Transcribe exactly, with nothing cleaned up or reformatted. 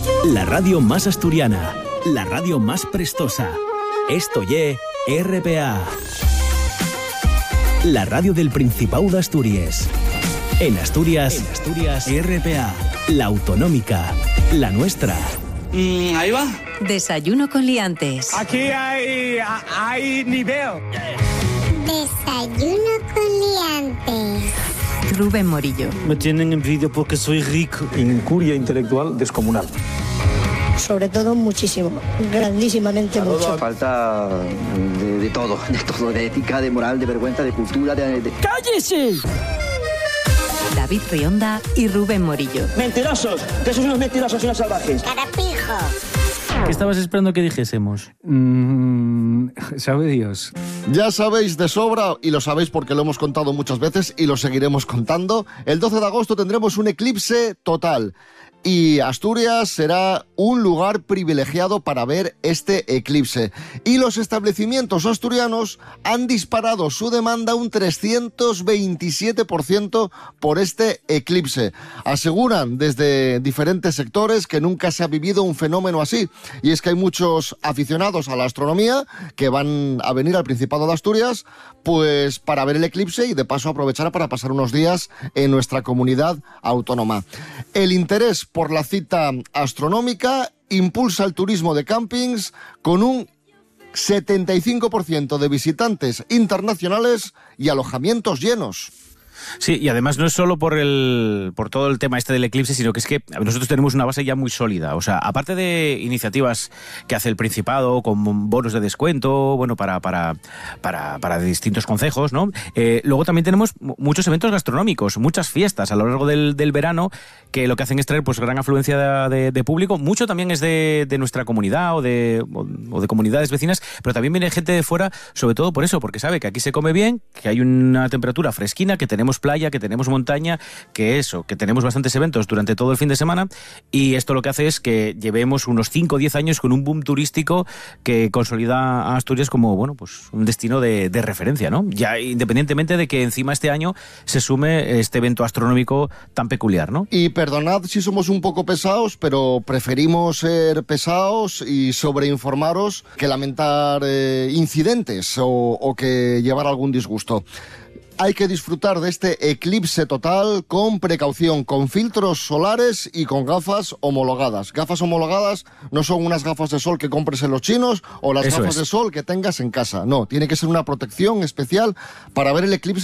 La radio más asturiana, la radio más prestosa. Esto ye R P A. La radio del Principado de Asturias. En Asturias, en Asturias, R P A, la autonómica, la nuestra. Mm, ahí va. Desayuno con liantes. Aquí hay, hay nivel. Desayuno con liantes. Rubén Morillo. Me tienen envidia porque soy rico. Incuria intelectual descomunal. Sobre todo muchísimo, grandísimamente mucho. Falta de, de todo, de todo, de ética, de moral, de vergüenza, de cultura, de... de... ¡Cállese! David Rionda y Rubén Morillo. Mentirosos, que sois unos mentirosos y unos salvajes. Carapijo. ¿Qué estabas esperando que dijésemos? Mm, sabe Dios. Ya sabéis de sobra, y lo sabéis porque lo hemos contado muchas veces y lo seguiremos contando, el doce de agosto tendremos un eclipse total. Y Asturias será un lugar privilegiado para ver este eclipse. Y los establecimientos asturianos han disparado su demanda un trescientos veintisiete por ciento por este eclipse. Aseguran desde diferentes sectores que nunca se ha vivido un fenómeno así. Y es que hay muchos aficionados a la astronomía que van a venir al Principado de Asturias pues para ver el eclipse y de paso aprovechar para pasar unos días en nuestra comunidad autónoma. El interés por la cita astronómica impulsa el turismo de campings con un setenta y cinco por ciento de visitantes internacionales y alojamientos llenos. Sí, y además no es solo por el por todo el tema este del eclipse, sino que es que nosotros tenemos una base ya muy sólida. O sea, aparte de iniciativas que hace el Principado con bonos de descuento, bueno, para para para, para distintos concejos, ¿no? Eh, luego también tenemos muchos eventos gastronómicos, muchas fiestas a lo largo del, del verano, que lo que hacen es traer pues gran afluencia de, de, de público. Mucho también es de, de nuestra comunidad o de, o, o de comunidades vecinas, pero también viene gente de fuera, sobre todo por eso, porque sabe que aquí se come bien, que hay una temperatura fresquina, que tenemos playa, que tenemos montaña, que eso, que tenemos bastantes eventos durante todo el fin de semana, y esto lo que hace es que llevemos unos cinco o diez años con un boom turístico que consolida a Asturias como, bueno, pues un destino de, de referencia, ¿no? Ya independientemente de que encima este año se sume este evento astronómico tan peculiar, ¿no? Y perdonad si somos un poco pesados, pero preferimos ser pesados y sobreinformaros que lamentar eh, incidentes o, o que llevar algún disgusto. Hay que disfrutar de este eclipse total con precaución, con filtros solares y con gafas homologadas. Gafas homologadas no son unas gafas de sol que compres en los chinos o las Eso gafas es. de sol que tengas en casa. No, tiene que ser una protección especial para ver el eclipse